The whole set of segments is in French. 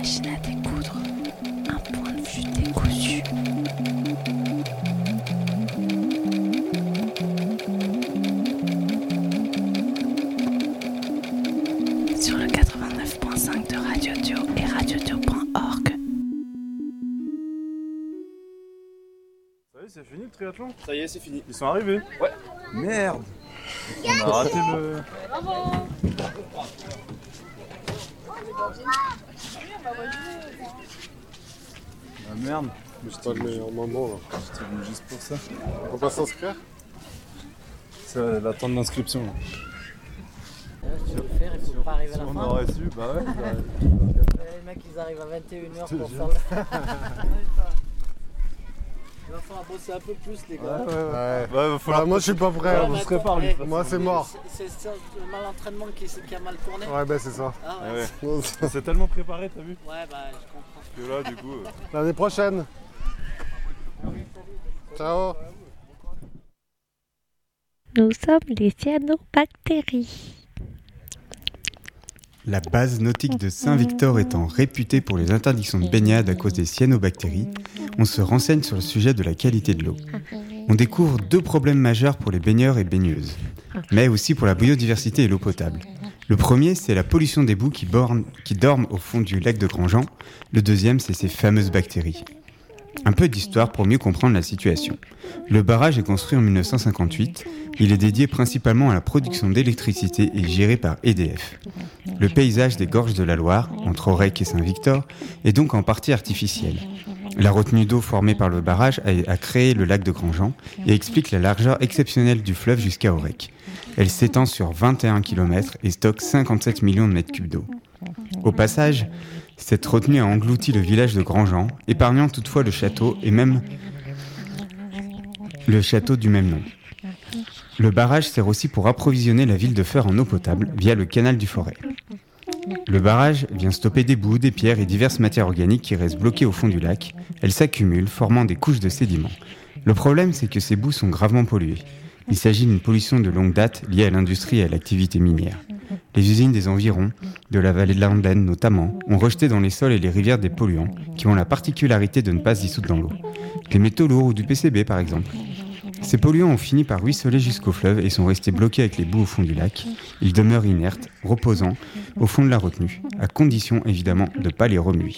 machine à découdre, un point de vue décousu. Sur le 89.5 de Radio Dio et radiodio.org. Ça y est, c'est fini le triathlon ? Ça y est, c'est fini. Ils sont arrivés ? Ouais. Merde. On a raté le... Ah merde. Mais c'est pas le meilleur moment là. J'étais venu juste pour ça. On va pas s'inscrire ? C'est l'attente d'inscription là. Tu veux le faire, il faut pas arriver à la On fin. aurait su, bah ouais. Les mecs, ils arrivent à 21h pour faire le... Il va falloir bosser un peu plus, les gars. Ouais. Va falloir... Moi je suis pas prêt. Ouais, on mais se attends, prépare lui. eh, Moi c'est mort. C'est le malentraînement qui a mal tourné. Ouais, bah c'est ça. Ah Ah ouais. ouais. C'est tellement préparé, t'as vu ? Ouais, bah je comprends. Que là, du coup... L'année prochaine. Ciao. Nous sommes les cyanobactéries. La base nautique de Saint-Victor étant réputée pour les interdictions de baignade à cause des cyanobactéries, on se renseigne sur le sujet de la qualité de l'eau. On découvre deux problèmes majeurs pour les baigneurs et baigneuses, mais aussi pour la biodiversité et l'eau potable. Le premier, c'est la pollution des boues qui dorment au fond du lac de Grandjean. Le deuxième, c'est ces fameuses bactéries. Un peu d'histoire pour mieux comprendre la situation. Le barrage est construit en 1958. Il est dédié principalement à la production d'électricité et géré par EDF. Le paysage des gorges de la Loire, entre Aurec et Saint-Victor, est donc en partie artificiel. La retenue d'eau formée par le barrage a créé le lac de Grandjean et explique la largeur exceptionnelle du fleuve jusqu'à Aurec. Elle s'étend sur 21 km et stocke 57 millions de mètres cubes d'eau. Au passage, cette retenue a englouti le village de Grandjean, épargnant toutefois le château et même le château du même nom. Le barrage sert aussi pour approvisionner la ville de Feurs en eau potable via le canal du Forêt. Le barrage vient stopper des boues, des pierres et diverses matières organiques qui restent bloquées au fond du lac. Elles s'accumulent, formant des couches de sédiments. Le problème, c'est que ces boues sont gravement polluées. Il s'agit d'une pollution de longue date liée à l'industrie et à l'activité minière. Les usines des environs, de la vallée de la Landenne notamment, ont rejeté dans les sols et les rivières des polluants qui ont la particularité de ne pas se dissoudre dans l'eau. Des métaux lourds ou du PCB par exemple. Ces polluants ont fini par ruisseler jusqu'au fleuve et sont restés bloqués avec les boues au fond du lac. Ils demeurent inertes, reposant au fond de la retenue, à condition évidemment de ne pas les remuer.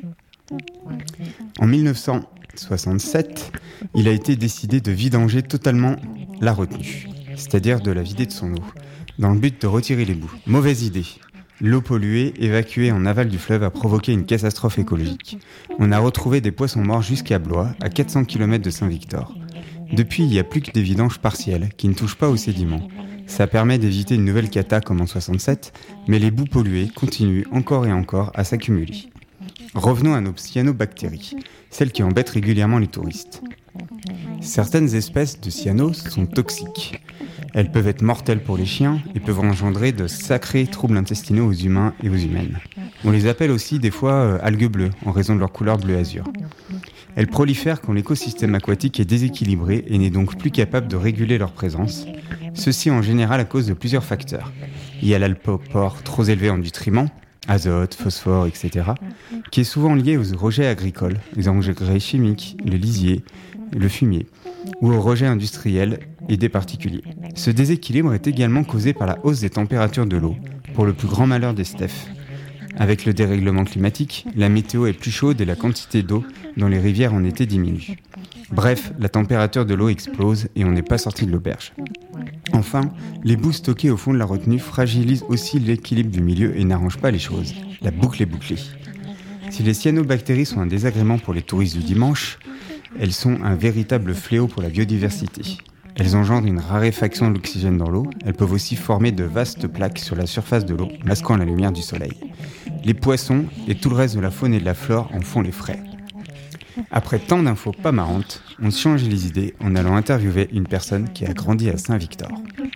En 1967, il a été décidé de vidanger totalement la retenue, c'est-à-dire de la vider de son eau, dans le but de retirer les boues. Mauvaise idée. L'eau polluée, évacuée en aval du fleuve, a provoqué une catastrophe écologique. On a retrouvé des poissons morts jusqu'à Blois, à 400 km de Saint-Victor. Depuis, il n'y a plus que des vidanges partielles, qui ne touchent pas aux sédiments. Ça permet d'éviter une nouvelle cata comme en 67, mais les boues polluées continuent encore et encore à s'accumuler. Revenons à nos cyanobactéries, celles qui embêtent régulièrement les touristes. Certaines espèces de cyanos sont toxiques. Elles peuvent être mortelles pour les chiens et peuvent engendrer de sacrés troubles intestinaux aux humains et aux humaines. On les appelle aussi des fois algues bleues, en raison de leur couleur bleu-azur. Elles prolifèrent quand l'écosystème aquatique est déséquilibré et n'est donc plus capable de réguler leur présence. Ceci en général à cause de plusieurs facteurs. Il y a l'apport trop élevé en nutriments, azote, phosphore, etc., qui est souvent lié aux rejets agricoles, les engrais chimiques, le lisier, le fumier, ou aux rejets industriels et des particuliers. Ce déséquilibre est également causé par la hausse des températures de l'eau, pour le plus grand malheur des steppes. Avec le dérèglement climatique, la météo est plus chaude et la quantité d'eau dans les rivières en été diminue. Bref, la température de l'eau explose et on n'est pas sorti de l'auberge. Enfin, les boues stockées au fond de la retenue fragilisent aussi l'équilibre du milieu et n'arrangent pas les choses. La boucle est bouclée. Si les cyanobactéries sont un désagrément pour les touristes du dimanche, elles sont un véritable fléau pour la biodiversité. Elles engendrent une raréfaction de l'oxygène dans l'eau. Elles peuvent aussi former de vastes plaques sur la surface de l'eau, masquant la lumière du soleil. Les poissons et tout le reste de la faune et de la flore en font les frais. Après tant d'infos pas marrantes, on change les idées en allant interviewer une personne qui a grandi à Saint-Victor.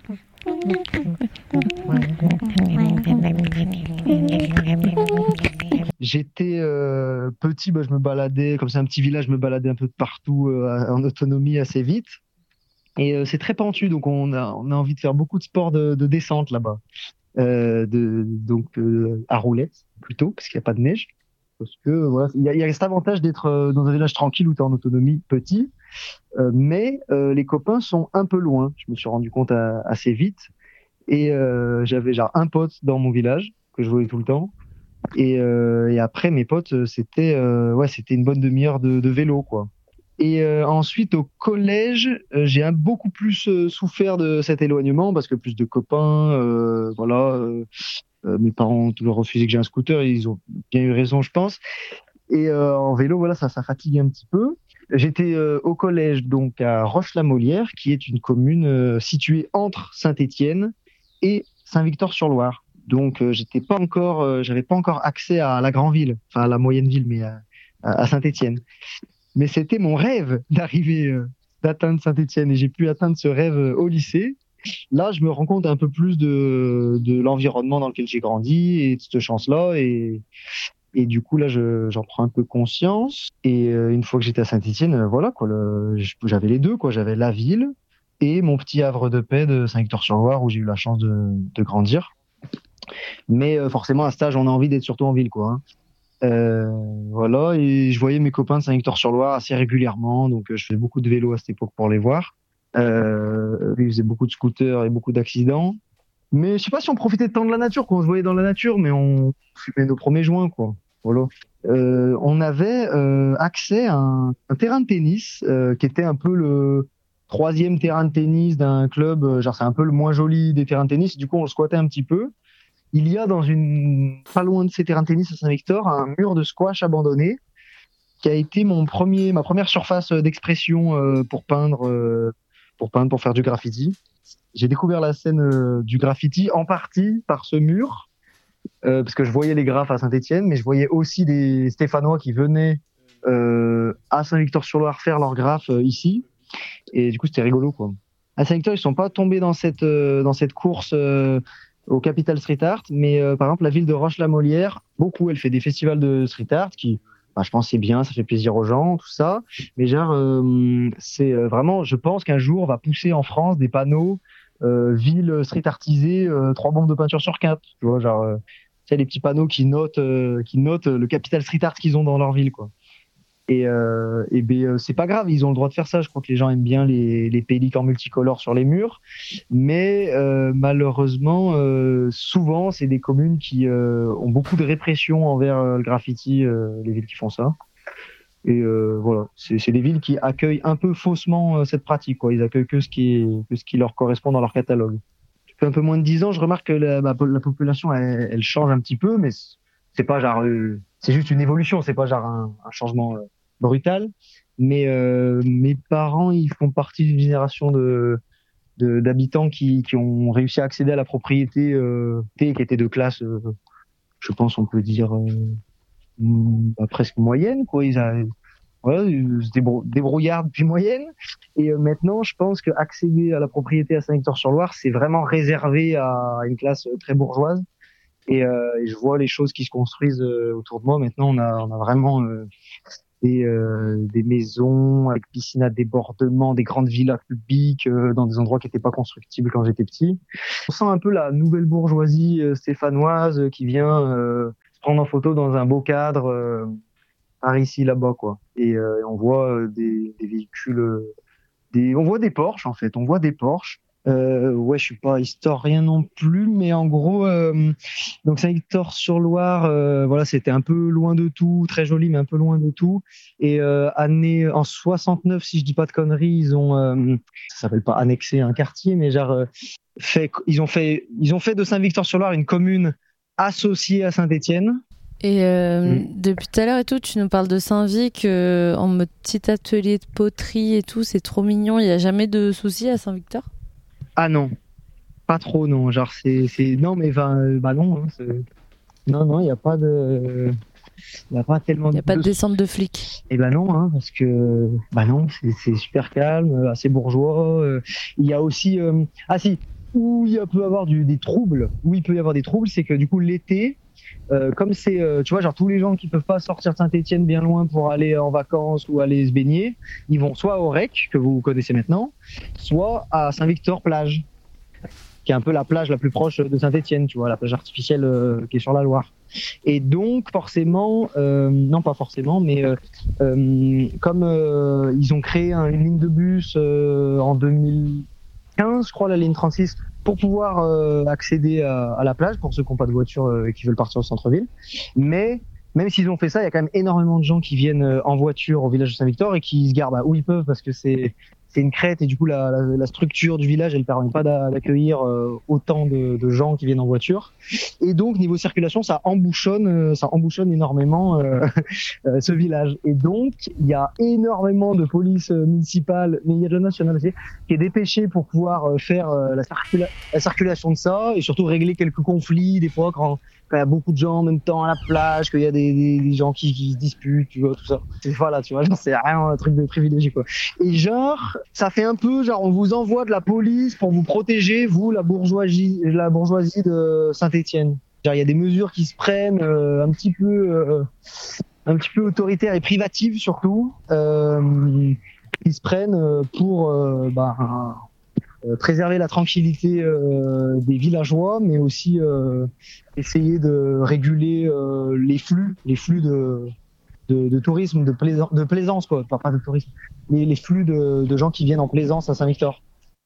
J'étais petit, je me baladais, comme c'est un petit village, je me baladais un peu de partout en autonomie assez vite. Et c'est très pentu, donc on a envie de faire beaucoup de sports de descente là-bas. À roulettes plutôt, parce qu'il n'y a pas de neige. parce que voilà, il y a cet avantage d'être dans un village tranquille où tu es en autonomie, petit, mais les copains sont un peu loin. Je me suis rendu compte assez vite. Et j'avais genre un pote dans mon village que je voyais tout le temps. Et après, mes potes, c'était une bonne demi-heure de vélo, quoi. Et ensuite, au collège, j'ai beaucoup plus souffert de cet éloignement parce que plus de copains, mes parents ont toujours refusé que j'ai un scooter, et ils ont bien eu raison, je pense. Et en vélo, voilà, ça fatigue un petit peu. J'étais au collège, donc à Roche-la-Molière, qui est une commune située entre Saint-Étienne et Saint-Victor-sur-Loire. Donc, j'avais pas encore accès à la grande ville, enfin à la moyenne ville, mais à Saint-Étienne. Mais c'était mon rêve d'atteindre Saint-Étienne, et j'ai pu atteindre ce rêve au lycée. Là, je me rends compte un peu plus de l'environnement dans lequel j'ai grandi et de cette chance-là, et du coup là, j'en prends un peu conscience. Et une fois que j'étais à Saint-Étienne, voilà quoi, j'avais les deux quoi, j'avais la ville et mon petit havre de paix de Saint-Victor-sur-Loire où j'ai eu la chance de grandir. Mais forcément, à cet âge, on a envie d'être surtout en ville, quoi. Voilà, et je voyais mes copains de Saint-Victor-sur-Loire assez régulièrement, donc je faisais beaucoup de vélo à cette époque pour les voir. Ils faisaient beaucoup de scooters et beaucoup d'accidents. Mais je sais pas si on profitait tant de la nature, qu'on se voyait dans la nature, mais on fumait nos premiers joints, quoi. Voilà. On avait accès à un terrain de tennis qui était un peu le troisième terrain de tennis d'un club. Genre, c'est un peu le moins joli des terrains de tennis. Du coup, on le squattait un petit peu. Il y a pas loin de ces terrains de tennis à Saint-Victor, un mur de squash abandonné qui a été ma première surface d'expression pour peindre, pour faire du graffiti. J'ai découvert la scène du graffiti en partie par ce mur, parce que je voyais les graphes à Saint-Étienne, mais je voyais aussi des Stéphanois qui venaient à Saint-Victor-sur-Loire faire leurs graphes ici, et du coup c'était rigolo, quoi. À Saint-Victor, ils sont pas tombés dans cette course au Capital Street Art, mais par exemple la ville de Roche-la-Molière, elle fait des festivals de street art qui, je pense c'est bien, ça fait plaisir aux gens, tout ça, mais genre c'est vraiment, je pense qu'un jour on va pousser en France des panneaux ville street artisée, 3 bombes de peinture sur 4, tu vois, genre tu sais, les petits panneaux qui notent le Capital Street Art qu'ils ont dans leur ville, quoi. Et c'est pas grave, ils ont le droit de faire ça. Je crois que les gens aiment bien les pélicans multicolores sur les murs, mais malheureusement, souvent, c'est des communes qui ont beaucoup de répression envers le graffiti, les villes qui font ça. Et voilà, c'est des villes qui accueillent un peu faussement cette pratique, quoi. Ils accueillent que ce qui leur correspond dans leur catalogue. Depuis un peu moins de 10 ans, je remarque que la population, elle change un petit peu, mais c'est pas genre, c'est juste une évolution, c'est pas genre un changement brutal. Mais mes parents, ils font partie d'une génération d'habitants qui ont réussi à accéder à la propriété, qui était de classe, je pense, on peut dire presque moyenne, quoi. Voilà, débrouillard depuis moyenne. Et maintenant, je pense que accéder à la propriété à Saint-Victor-sur-Loire, c'est vraiment réservé à une classe très bourgeoise. Et je vois les choses qui se construisent autour de moi. Maintenant, on a vraiment des maisons avec piscine à débordement, des grandes villas publiques dans des endroits qui n'étaient pas constructibles quand j'étais petit. On sent un peu la nouvelle bourgeoisie stéphanoise qui vient se prendre en photo dans un beau cadre par ici, là-bas, quoi. Et on voit des véhicules, on voit des Porsche, en fait. On voit des Porsche. Je suis pas historien non plus, mais en gros, donc Saint-Victor-sur-Loire, voilà, c'était un peu loin de tout, très joli, mais un peu loin de tout. Et en 69, si je dis pas de conneries, ils ont, ça s'appelle pas annexé un quartier, mais genre ils ont fait de Saint-Victor-sur-Loire une commune associée à Saint-Étienne. Et depuis tout à l'heure et tout, tu nous parles de Saint-Vic en mode petit atelier de poterie et tout, c'est trop mignon. Il y a jamais de soucis à Saint-Victor? Ah non, pas trop, non. Genre non, mais non. Non, il y a pas de, il y a pas tellement. Il y a pas de descente de flics. Eh non, hein, parce que non, c'est super calme, assez bourgeois. Il y a aussi où il peut y avoir des troubles. Où il peut y avoir des troubles, c'est que du coup l'été, comme c'est, tu vois, genre tous les gens qui peuvent pas sortir de Saint-Étienne bien loin pour aller en vacances ou aller se baigner, ils vont soit au REC, que vous connaissez maintenant, soit à Saint-Victor plage. qui est un peu la plage la plus proche de Saint-Étienne, tu vois, la plage artificielle qui est sur la Loire. Et donc forcément, non pas forcément, mais comme ils ont créé une ligne de bus en 2015, je crois, la ligne 36, pour pouvoir accéder à la plage, pour ceux qui n'ont pas de voiture et qui veulent partir au centre-ville. Mais même s'ils ont fait ça, il y a quand même énormément de gens qui viennent en voiture au village de Saint-Victor et qui se gardent où ils peuvent parce que c'est une crête et du coup la structure du village elle permet pas d'accueillir autant de gens qui viennent en voiture. Et donc niveau circulation, ça embouchonne énormément ce village. Et donc il y a énormément de police municipale, mais il y a de la nationale aussi, qui est dépêchée pour pouvoir faire la circulation de ça et surtout régler quelques conflits des fois quand il y a beaucoup de gens en même temps à la plage, qu'il y a des gens qui se disputent, tu vois, tout ça. Voilà, tu vois, genre, c'est rien un truc de privilégié, quoi. Et genre, ça fait un peu, genre, on vous envoie de la police pour vous protéger, vous, la bourgeoisie de Saint-Étienne. Genre, il y a des mesures qui se prennent un petit peu autoritaires et privatives, surtout, qui se prennent pour, préserver la tranquillité des villageois, mais aussi essayer de réguler les flux de tourisme, de plaisance, quoi, pas de tourisme, mais les flux de gens qui viennent en plaisance à Saint-Victor.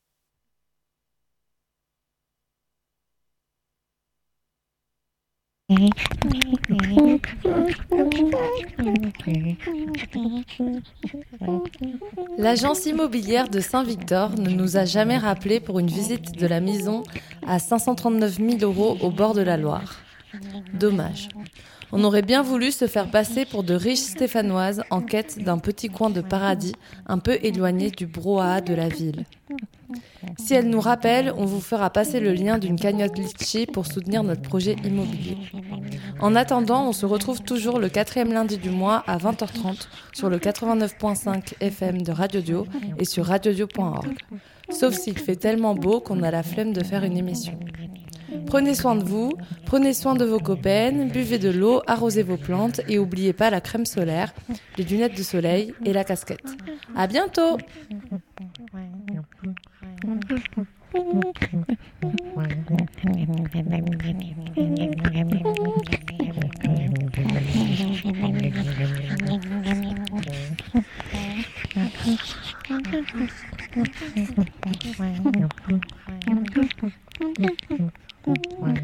L'agence immobilière de Saint-Victor ne nous a jamais rappelé pour une visite de la maison à 539 000 € au bord de la Loire. Dommage. On aurait bien voulu se faire passer pour de riches stéphanoises en quête d'un petit coin de paradis un peu éloigné du brouhaha de la ville. Si elle nous rappelle, on vous fera passer le lien d'une cagnotte Litchi pour soutenir notre projet immobilier. En attendant, on se retrouve toujours le 4e lundi du mois à 20h30 sur le 89.5 FM de RadioDio et sur radiodio.org. Sauf s'il fait tellement beau qu'on a la flemme de faire une émission. Prenez soin de vous, prenez soin de vos copaines, buvez de l'eau, arrosez vos plantes et n'oubliez pas la crème solaire, les lunettes de soleil et la casquette. À bientôt! Ouais.